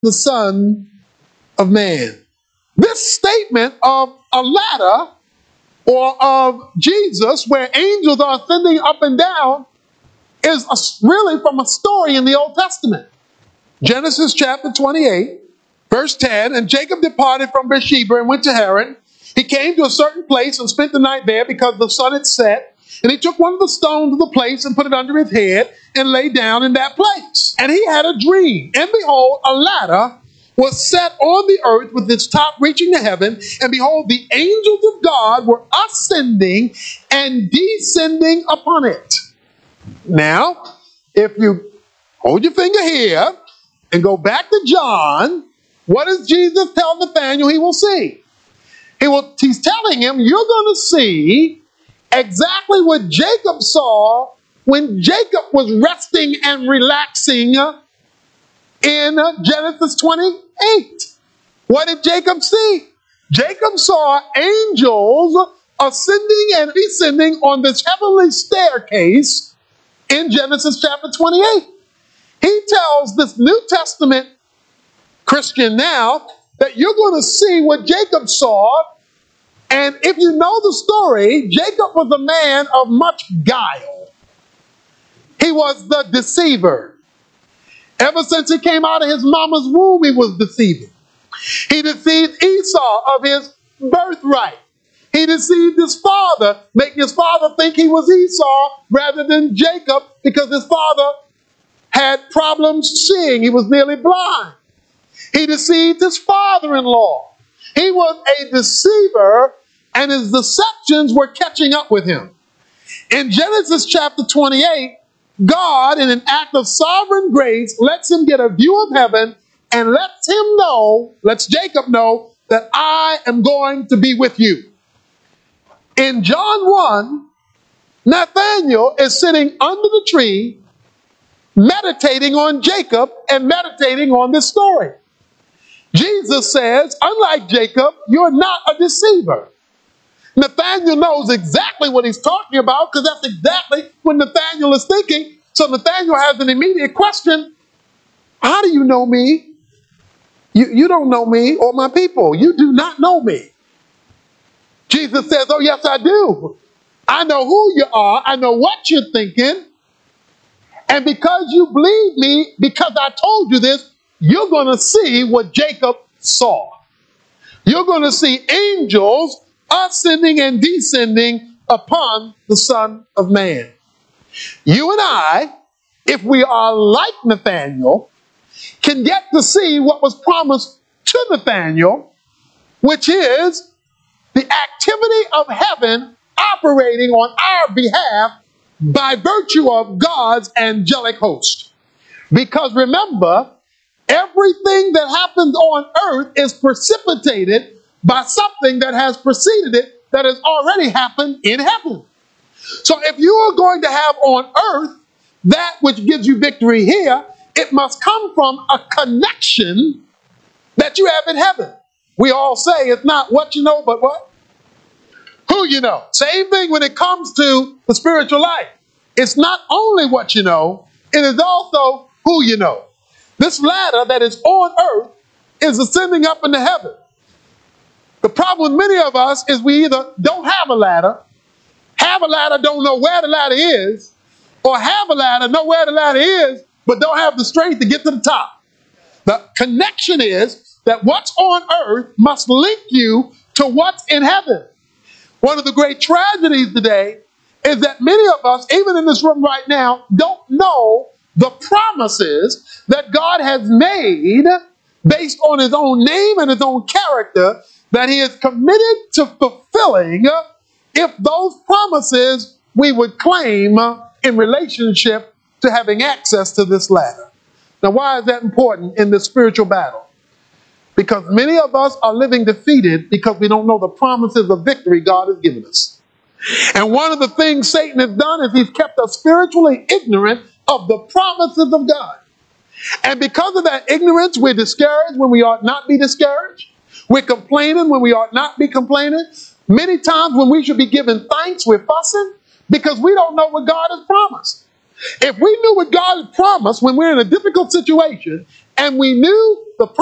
the Son of Man. This statement of a ladder or of Jesus where angels are ascending up and down is really from a story in the Old Testament. Genesis chapter 28, verse 10, and Jacob departed from Beersheba and went to Haran. He came to a certain place and spent the night there because the sun had set. And he took one of the stones of the place and put it under his head and lay down in that place. And he had a dream. And behold, a ladder was set on the earth with its top reaching to heaven. And behold, the angels of God were ascending and descending upon it. Now, if you hold your finger here and go back to John, what does Jesus tell Nathanael he will see? He's telling him, you're going to see exactly what Jacob saw when Jacob was resting and relaxing in Genesis 28. What did Jacob see? Jacob saw angels ascending and descending on this heavenly staircase in Genesis chapter 28. He tells this New Testament Christian now that you're going to see what Jacob saw. And if you know the story, Jacob was a man of much guile. He was the deceiver. Ever since he came out of his mama's womb, he was deceiving. He deceived Esau of his birthright. He deceived his father, making his father think he was Esau rather than Jacob because his father had problems seeing. He was nearly blind. He deceived his father-in-law. He was a deceiver, and his deceptions were catching up with him. In Genesis chapter 28, God, in an act of sovereign grace, lets him get a view of heaven and lets Jacob know that I am going to be with you. In John 1, Nathanael is sitting under the tree, meditating on Jacob and meditating on this story. Jesus says, unlike Jacob, you're not a deceiver. Nathanael knows exactly what he's talking about because that's exactly what Nathanael is thinking. So Nathanael has an immediate question. How do you know me? You don't know me or my people. You do not know me. Jesus says, oh, yes, I do. I know who you are. I know what you're thinking. And because you believe me, because I told you this, you're going to see what Jacob saw. You're going to see angels ascending and descending upon the Son of Man. You and I, if we are like Nathanael, can get to see what was promised to Nathanael, which is the activity of heaven operating on our behalf by virtue of God's angelic host. Because remember, everything that happens on earth is precipitated by something that has preceded it that has already happened in heaven. So if you are going to have on earth that which gives you victory here, it must come from a connection that you have in heaven. We all say it's not what you know, but what? Who you know. Same thing when it comes to the spiritual life. It's not only what you know, it is also who you know. This ladder that is on earth is ascending up into heaven. The problem with many of us is we either don't have a ladder, don't know where the ladder is, or have a ladder, know where the ladder is, but don't have the strength to get to the top. The connection is that what's on earth must link you to what's in heaven. One of the great tragedies today is that many of us, even in this room right now, don't know the promises that God has made based on his own name and his own character that he is committed to fulfilling if those promises we would claim in relationship to having access to this ladder. Now, why is that important in this spiritual battle? Because many of us are living defeated because we don't know the promises of victory God has given us. And one of the things Satan has done is he's kept us spiritually ignorant of the promises of God. And because of that ignorance, we're discouraged when we ought not be discouraged. We're complaining when we ought not be complaining. Many times when we should be giving thanks, we're fussing because we don't know what God has promised. If we knew what God had promised when we're in a difficult situation and we knew the